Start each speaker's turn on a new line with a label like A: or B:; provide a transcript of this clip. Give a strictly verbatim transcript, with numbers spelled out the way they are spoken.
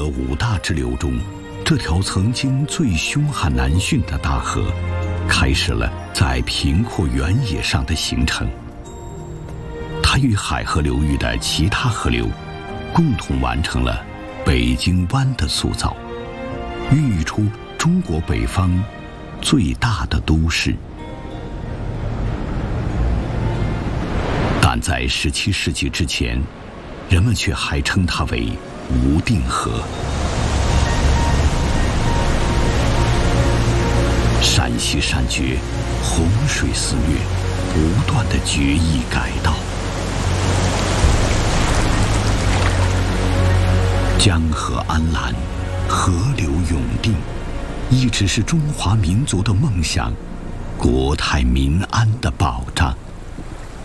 A: 五大支流中，这条曾经最凶悍难驯的大河，开始了在平阔原野上的行程。它与海河流域的其他河流，共同完成了北京湾的塑造，孕育出中国北方最大的都市。但在十七世纪之前，人们却还称它为无定河。山西山绝，洪水肆虐，不断的决议改道。江河安澜，河流永定，一直是中华民族的梦想，国泰民安的保